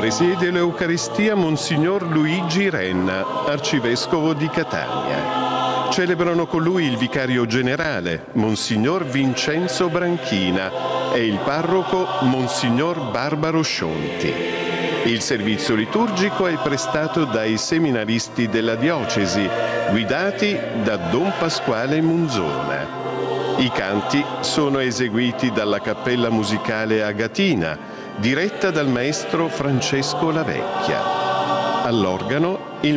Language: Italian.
Presiede l'Eucaristia Monsignor Luigi Renna, arcivescovo di Catania. Celebrano con lui il vicario generale, Monsignor Vincenzo Branchina, e il parroco, Monsignor Barbaro Scionti. Il servizio liturgico è prestato dai seminaristi della diocesi, guidati da Don Pasquale Munzona. I canti sono eseguiti dalla Cappella Musicale Agatina, diretta dal maestro Francesco Lavecchia. All'organo il